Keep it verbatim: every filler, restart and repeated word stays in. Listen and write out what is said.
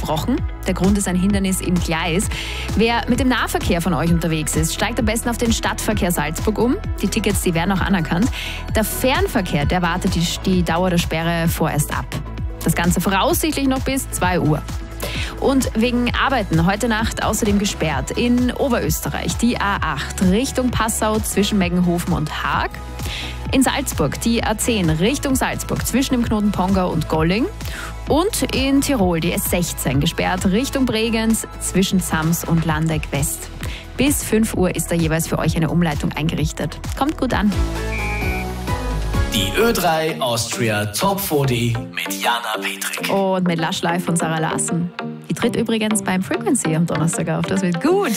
abgebrochen. Der Grund ist ein Hindernis im Gleis. Wer mit dem Nahverkehr von euch unterwegs ist, steigt am besten auf den Stadtverkehr Salzburg um. Die Tickets, die werden auch anerkannt. Der Fernverkehr, der wartet die, die Dauer der Sperre vorerst ab. Das Ganze voraussichtlich noch bis zwei Uhr. Und wegen Arbeiten heute Nacht außerdem gesperrt in Oberösterreich die A acht Richtung Passau zwischen Meggenhofen und Haag. In Salzburg die A zehn Richtung Salzburg zwischen dem Knoten Pongau und Golling. Und in Tirol die S sechzehn gesperrt Richtung Bregenz zwischen Zams und Landeck West. Bis fünf Uhr ist da jeweils für euch eine Umleitung eingerichtet. Kommt gut an. Die Ö drei Austria Top vierzig mit Jana Petrik. Und mit Lush Live von Sarah Larsen. Die tritt übrigens beim Frequency am Donnerstag auf. Das wird gut.